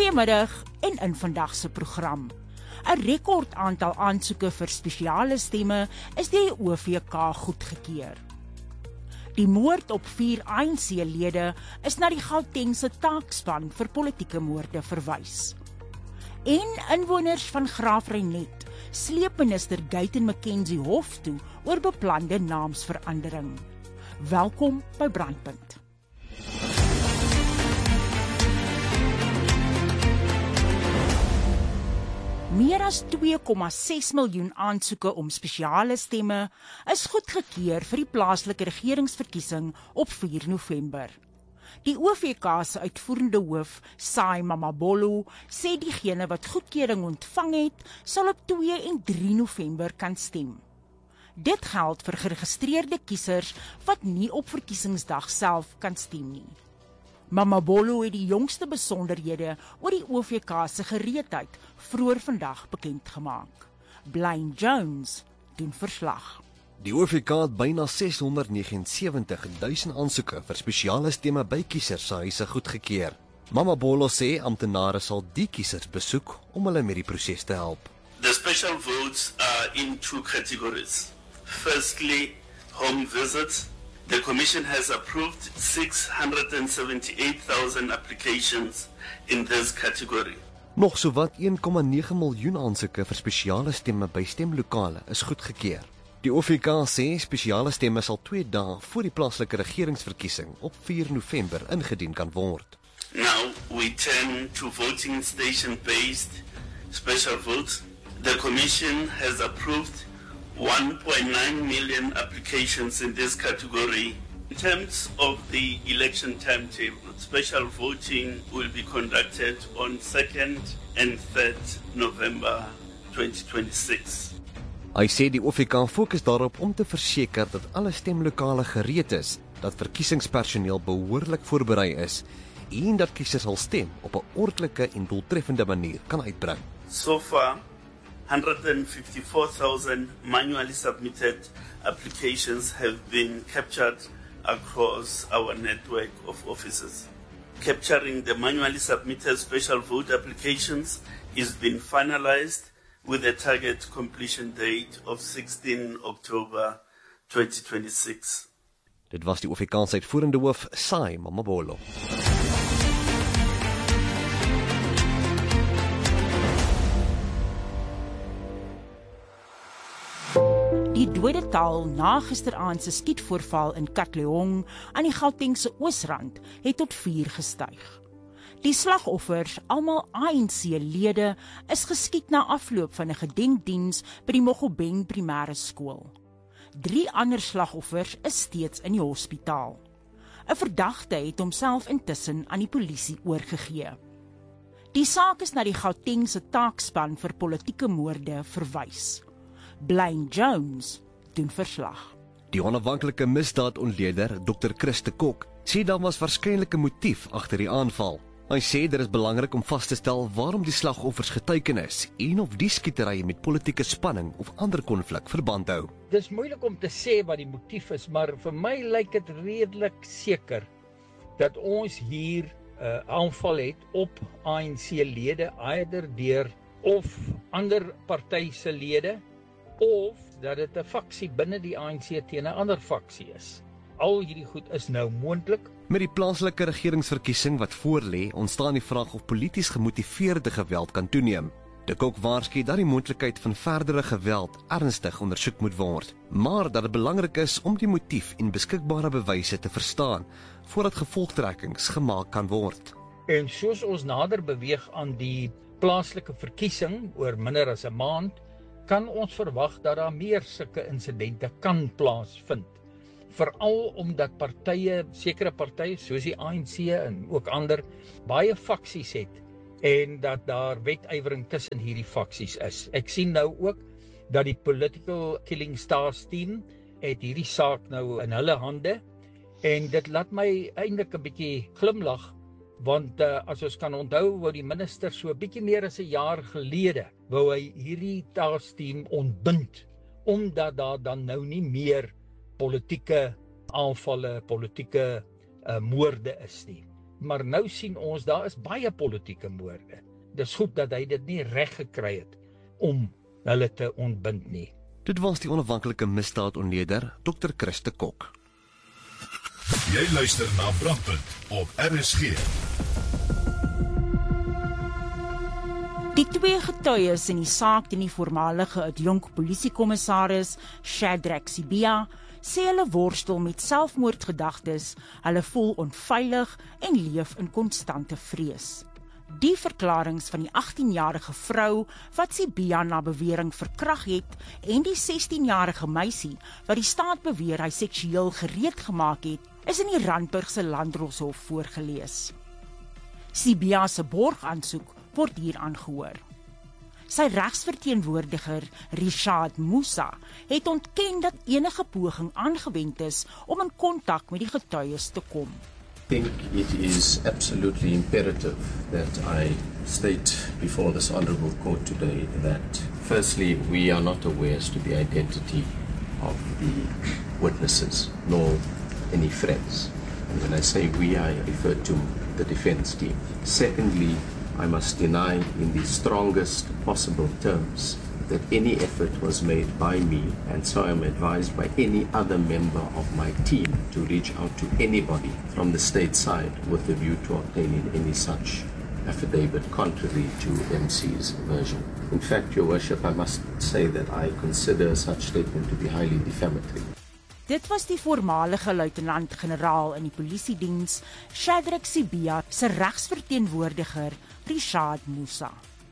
Goeiemiddag en in vandag se program. 'n Rekord aantal aansoeke vir spesiale stemme is deur die OVK goedgekeur. Die moord op 4 ANC-lede is na die Gautengse taakspan vir politieke moorde verwys. En inwoners van Graafrenet sleep minister Guyton McKenzie hof toe oor beplande naamsverandering. Welkom by Brandpunt. Meer as 2,6 miljoen aansoeke om spesiale stemme is goedgekeur vir die plaaslike regeringsverkiesing op 4 November. Die OVK se uitvoerende hoof, Sai Mamabolo, sê diegene wat goedkeuring ontvang het, sal op 2 en 3 November kan stem. Dit geld vir geregistreerde kiesers wat nie op verkiesingsdag self kan stem nie. Mamabolo het die jongste besonderhede oor die OVK se gereedheid vroeër vandag bekend gemaak. Blaine Jones doen verslag. Die OVK het byna 679,000 aansoeke vir spesiale stemme by kiesers se huise goedgekeur. Mamabolo sê amptenare sal die kiesers besoek om hulle met die proses te help. The special votes are in 2 categories. Firstly, home visits. The Commission has approved 678,000 applications in this category. Nog sowat 1,9 miljoen aansoeke vir spesiale stemme by stemlokale is goedgekeur. Die OVK sê spesiale stemme sal 2 dae voor die plaaslike regeringsverkiesing op 4 November ingedien kan word. Now we turn to voting station-based special votes. The Commission has approved 1.9 million applications in this category. In terms of the election timetable, special voting will be conducted on 2nd and 3rd November 2026. Hy sê die OVK fokus daarop om te verseker dat alle stemlokale gereed is, dat verkiesingspersoneel behoorlik voorberei is en dat kiesers sal stem op 'n ordentlike en doeltreffende manier kan uitbring. So far, 154,000 manually submitted applications have been captured across our network of offices. Capturing the manually submitted special vote applications is being finalized with a target completion date of 16 October 2026. Dit was die OVK se uitvoerende hoof, Sai Mamabolo. Die dodetal na gisteraand se skietvoorval in Katlehong aan die Gautengse Oosrand het tot 4 gestyg. Die slagoffers, almal ANC-lede, is geskiet na afloop van 'n gedenkdiens by die Mogobeng Primêre Skool. 3 ander slagoffers is steeds in die hospitaal. 'n Verdagte het homself intussen aan die polisie oorgegee. Die saak is na die Gautengse taakspan vir politieke moorde verwys. Blaine Jones doen verslag. Die onafhanklike misdaadontleder, Dr. Chris de Kok, sê daar was waarskynlik 'n motief agter die aanval. Hy sê dit is belangrik om vas te stel waarom die slagoffers geteken is en of die skieterye met politieke spanning of ander konflik verband hou. Dis moeilik om te sê wat die motief is, maar vir my lyk dit redelik seker dat ons hier 'n aanval het op ANC-lede, eerder deur of ander party se lede, of dat dit 'n faksie binne die ANC teen 'n ander faksie is. Al hierdie goed is nou moontlik. Met die plaaslike regeringsverkiesing wat voorlê, ontstaan die vraag of polities gemotiveerde geweld kan toeneem. De Kok waarsku dat die moontlikheid van verdere geweld ernstig ondersoek moet word, maar dat dit belangrik is om die motief en beskikbare bewyse te verstaan voordat gevolgtrekkings gemaak kan word. En soos ons nader beweeg aan die plaaslike verkiesing oor minder as 'n maand, kan ons verwag dat daar meer sulke insidente kan plaasvind. Veral omdat sekere partye soos die ANC en ook ander, baie faksies het en dat daar wetywering tussen hierdie faksies is. Ek sien nou ook dat die Political Killing Stars team het hierdie saak nou in hulle hande en dit laat my eintlik 'n bietjie glimlag, want as ons kan onthou, wou die minister so 'n bietjie meer as 'n jaar gelede wou hy hierdie taskteam ontbind, omdat daar dan nou nie meer politieke aanvalle, politieke moorde is nie. maar nou sien ons, daar is baie politieke moorde. Dis goed dat hy dit nie reg gekry het om hulle te ontbind nie. Dit was die onafhanklike misdaadontleder, Dr. Chris de Kok. Jy luister na Brandpunt op RSG. Die twee getuies in die saak teen die voormalige adjunk polisiekommissaris Shadrack Sibia sê hulle worstel met selfmoordgedagtes, hulle voel onveilig en leef in konstante vrees. Die verklaringe van die 18-jarige vrou wat Sibia na bewering verkragt het en die 16-jarige meisie wat die staat beweer hy seksueel gereed gemaak het, is in die Randburgse Landdroshof voorgelees. Sibia se borgaansoek word hier aangehoor. Sy regsverteenwoordiger, Rishad Moosa, het ontken dat enige poging aangewend is om in kontak met die getuies te kom. I think it is absolutely imperative that I state before this honourable court today that firstly, we are not aware as to the identity of the witnesses, nor any friends. And when I say we, I refer to the defence team. Secondly, I must deny in the strongest possible terms that any effort was made by me, and so I am advised by any other member of my team to reach out to anybody from the state side with a view to obtaining any such affidavit contrary to MC's version. In fact, Your Worship, I must say that I consider such statement to be highly defamatory. Dit was die voormalige luitenant-generaal in die polisiediens, Shadrack Sibia, se regsverteenwoordiger, Rishad Moosa.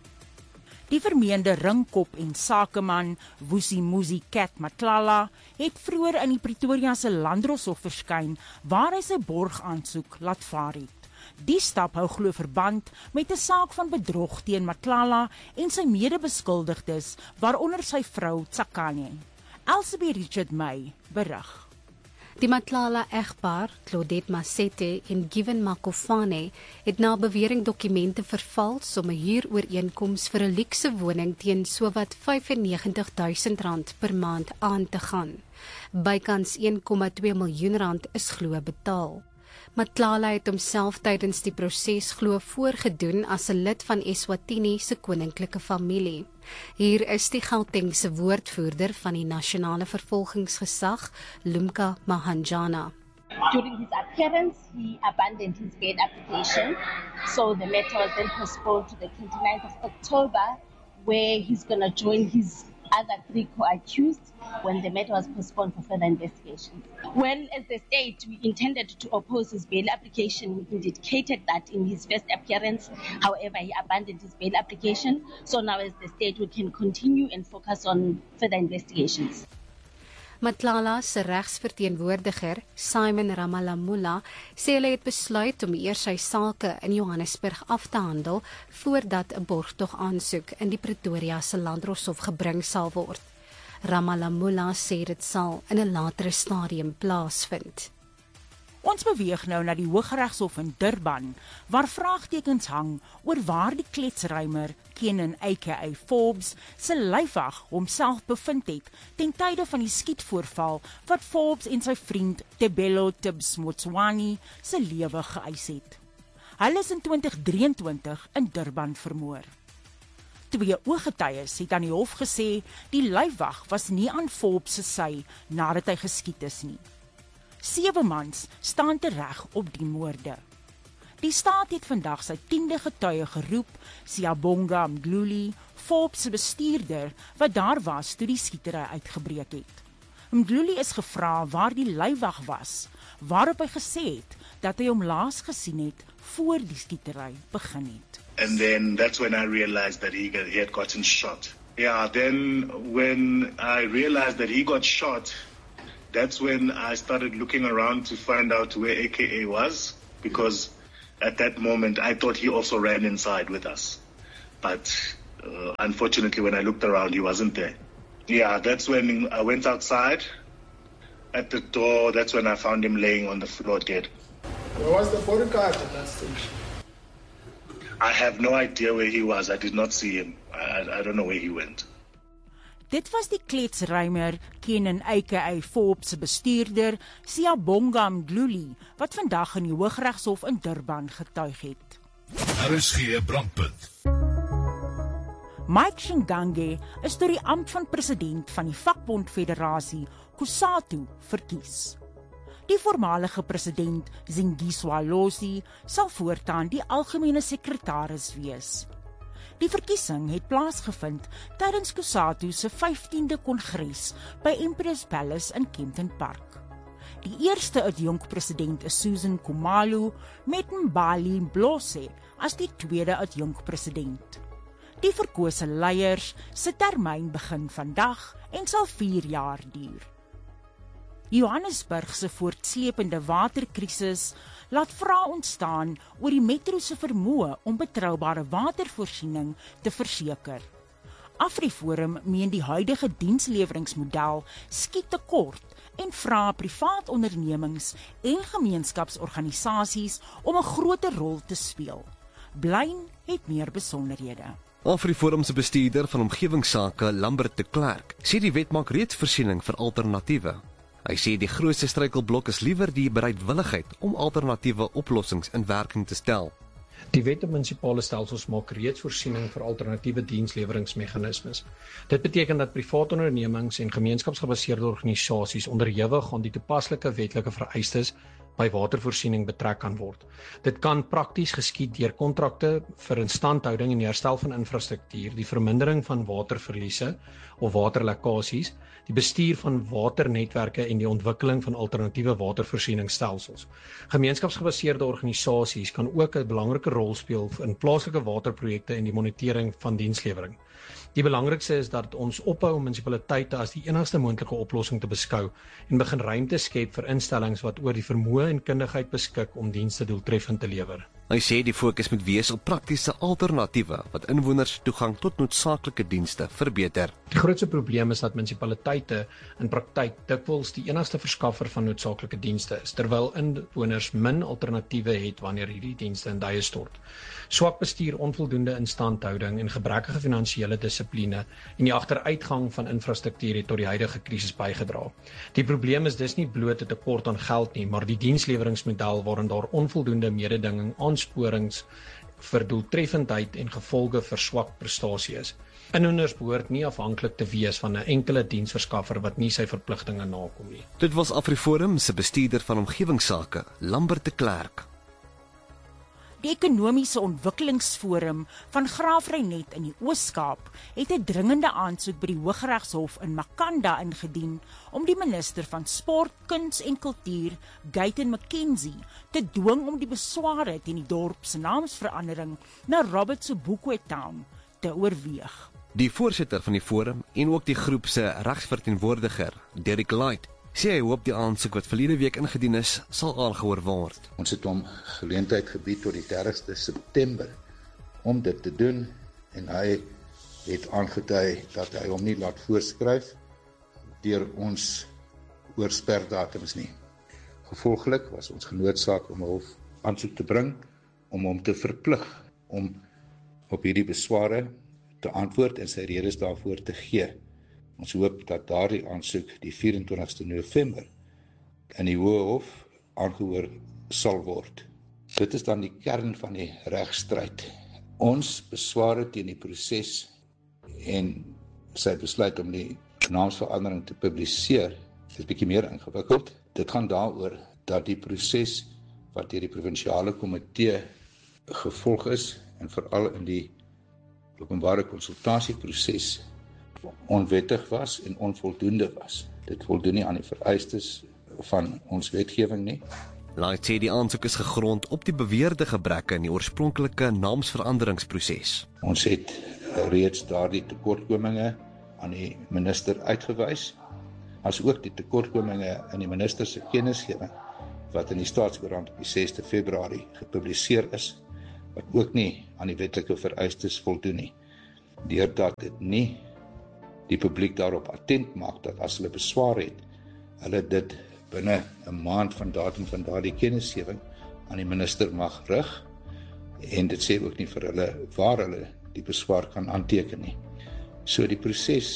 Die vermeende ringkop en sakeman, Vusimuzi Cat Matlala, het vroeër in die Pretoria se Landdroshof verskyn, waar hy sy borgaansoek laat vaar het. Die stap hou glo verband met 'n saak van bedrog teen Matlala en sy medebeskuldigdes, waaronder sy vrou Tsakane. Elsie Richard May berig. Die Matlala-egpaar, Claudette Masete en Given Makofane, het na bewering dokumente vervals om 'n huurooreenkoms vir 'n luukse woning teen sowat R95.000 per maand aan te gaan. Bykans R1,2 miljoen is glo betaal. Matlala het homself tydens die proses glo voorgedoen as 'n lid van Eswatini se koninklike familie. Hier is die Gautengse woordvoerder van die nasionale vervolgingsgesag, Lumka Mahanjana. During his appearance, he abandoned his bail application, so the matter was then postponed to the 29th of October, where he's going to join his other three co-accused when the matter was postponed for further investigation. Well, as the state, we intended to oppose his bail application. We indicated that in his first appearance. However, he abandoned his bail application. So now as the state, we can continue and focus on further investigations. Matlala se regsverteenwoordiger, Simon Ramalamula, sê hulle het besluit om eers sy sake in Johannesburg af te handel voordat 'n borgtog aansoek in die Pretoria se Landdroshof gebring sal word. Ramalamula sê dit sal in 'n latere stadium plaasvind. Ons beweeg nou na die Hooggeregshof in Durban, waar vraagtekens hang oor waar die kletsruimer Kenan aka Forbes se lyfwag homself bevind het ten tye van die skietvoorval wat Forbes en sy vriend Tebelo Tibbs Motswani se lewe geëis het. Hulle is in 2023 in Durban vermoor. Twee ooggetuies het aan die hof gesê die lyfwag was nie aan Forbes se sy nadat hy geskiet is nie. 7 mans staan tereg op die moorde. Die staat het vandag sy 10de getuie geroep, Siyabonga Mdluli, Forbes se bestuurder, wat daar was toe die skietery uitgebreek het. Mdluli is gevra waar die lyfwag was, waarop hy gesê het dat hy hom laas gesien het voor die skietery begin het. And then that's when I realized that he had gotten shot. Yeah, then when I realized that he got shot, that's when I started looking around to find out where AKA was, because at that moment I thought he also ran inside with us. But unfortunately when I looked around, he wasn't there. Yeah, that's when I went outside. At the door, that's when I found him laying on the floor dead. Where was the bodyguard at that stage? I have no idea where he was. I did not see him. I don't know where he went. Dit was die kletsrymer Kenan aka Forbes se bestuurder, Siyabonga Mdluli, wat vandag in die Hooggeregshof in Durban getuig het. RSG Brandpunt. Mike Shingange is deur die ampt van president van die vakbondfederasie COSATU verkies. Die voormalige president Zingiswa Losi sal voortaan die algemene sekretaris wees. Die verkiesing het plaasgevind tydens COSATU se 15de kongres by Empress Palace in Kempton Park. Die eerste adjunkpresident is Susan Khumalo met Mbali Mblose as die tweede adjunkpresident. Die verkose leiers se termyn begin vandag en sal 4 jaar duur. Johannesburg se voortsleepende waterkrisis laat vrae ontstaan oor die metro se vermoë om betroubare watervoorsiening te verseker. AfriForum meen die huidige diensleweringsmodel skiet tekort en vra privaat ondernemings en gemeenskapsorganisasies om 'n groter rol te speel. Blyn het meer besonderhede. AfriForum se bestuurder van omgewingsake, Lambert de Klerk, sê die wet maak reeds voorsiening vir alternatiewe. Hy sê die grootste struikelblok is liewer die bereidwilligheid om alternatiewe oplossings in werking te stel. Die wet op munisipale stelsels maak reeds voorsiening vir alternatiewe diensleweringsmeganismes. Dit beteken dat private ondernemings en gemeenskapsgebaseerde organisasies onderhewig aan die toepaslike wetlike vereistes by watervoorsiening betrek kan word. Dit kan prakties geskied deur kontrakte vir instandhouding en herstel van infrastruktuur, die vermindering van waterverliese of waterlekkasies, die bestuur van waternetwerke en die ontwikkeling van alternatiewe watervoorsieningsstelsels. Gemeenskapsgebaseerde organisasies kan ook 'n belangrike rol speel in plaaslike waterprojekte en die monitering van dienslewering. Die belangrikste is dat ons ophou om munisipaliteite as die enigste moontlike oplossing te beskou en begin ruimte skep vir instellings wat oor die vermoë en kundigheid beskik om dienste doeltreffend te lewer. Hy sê die fokus moet wees op praktiese alternatiewe wat inwoners toegang tot noodsaaklike dienste verbeter. Die grootste probleem is dat munisipaliteite in praktyk dikwels die enigste verskaffer van noodsaaklike dienste is, terwyl inwoners min alternatiewe het wanneer hierdie dienste in duie stort. Swak bestuur, onvoldoende instandhouding en gebrekkige finansiële dissipline en die agteruitgang van infrastruktuur het tot die huidige krisis bygedra. Die probleem is dus nie bloot 'n tekort aan geld nie, maar die diensleweringsmodel waarin daar onvoldoende mededinging, aansporings vir doeltreffendheid en gevolge vir swak prestasie is. Inwoners behoort nie afhanklik te wees van 'n enkele diensverskaffer wat nie sy verpligtinge nakom nie. Dit was AfriForum se bestuurder van omgewingsake, Lambert de Klerk. Die Ekonomiese Ontwikkelingsforum van Graafrenet in die Oos-Kaap het 'n dringende aansoek by die Hooggeregshof in Makanda ingedien om die minister van Sport, Kuns en Kultuur, Gayton McKenzie, te dwing om die besware teen die dorp se naamsverandering na Robert Sobukwe Town te oorweeg. Die voorsitter van die forum en ook die groep se regsverteenwoordiger, Derek Light, sê hy hoop die aansoek wat verlede week ingedien is, sal aangehoor word. Ons het hom geleentheid gebied tot die 30ste September om dit te doen en hy het aangedui dat hy hom nie laat voorskryf deur ons oorsperdatums nie. Gevolglik was ons genoodsaak om 'n hof aansoek te bring om hom te verplig om op hierdie besware te antwoord en sy redes daarvoor te gee. Ons hoop dat daardie aansoek die 24ste November in die Hoë Hof aangehoor sal word. Dit is dan die kern van die regstryd. Ons besware teen die proses en sy besluit om die naamsverandering te publiseer is bietjie meer ingewikkeld. Dit gaan daaroor dat die proses wat deur die provinsiale komitee gevolg is en veral in die openbare konsultasieproses onwettig was en onvoldoende was. Dit voldoen nie aan die vereistes van ons wetgewing nie. Light sê die aansoek is gegrond op die beweerde gebreke in die oorspronklike naamsveranderingsproses. Ons het reeds daardie tekortkominge aan die minister uitgewys, as ook die tekortkominge in die minister se kennisgewing wat in die Staatskoerant op die 6de Februarie gepubliseer is, wat ook nie aan die wetlike vereistes voldoen nie. Deurdat dit nie die publiek daarop attent maak dat as hulle beswaar het, hulle dit binne 'n maand van datum van daardie kennisgewing aan die minister mag rig, en dit sê ook nie vir hulle waar hulle die beswaar kan aanteken nie. So die proses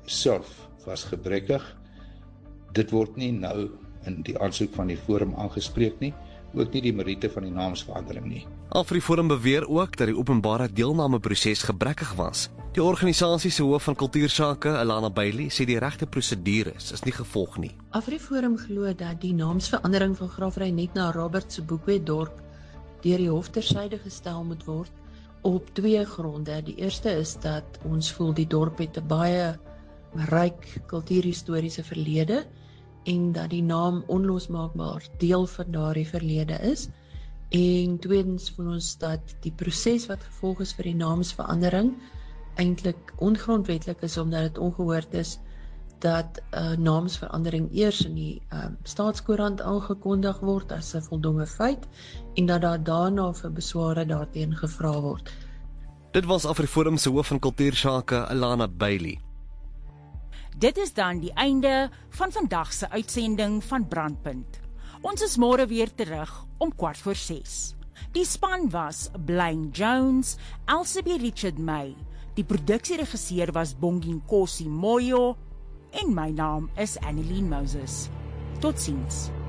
self was gebrekkig. Dit word nie nou in die aansoek van die forum aangespreek nie, ook nie die meriete van die naamsverandering nie. AfriForum beweer ook dat die openbare deelnameproses gebrekkig was. Die organisasie se hoof van kultuursake, Alana Bailey, sê die regte prosedures is nie gevolg nie. AfriForum glo dat die naamsverandering van Graafry net na Robert Sobukwe dorp deur die hof tersyde gestel moet word op 2 gronde. Die eerste is dat ons voel die dorp het 'n baie ryk kultuurhistoriese verlede en dat die naam onlosmaakbaar deel van daardie verlede is. En tweedens voel ons dat die proses wat gevolg is vir die naamsverandering eintlik ongrondwetlik is, omdat dit ongehoord is dat naamsverandering eers in die staatskoerant aangekondig word as 'n voldonge feit en dat daar daarna vir besware daarteen gevra word. Dit was AfriForum se hoof van kultuursake, Alana Bailey. Dit is dan die einde van vandag se uitsending van Brandpunt. Ons is môre weer terug om 6:15. Die span was Blaine Jones, Elsie Richard May. Die produksieregisseur was Bonginkosi Moyo en my naam is Annelien Moses. Totsiens.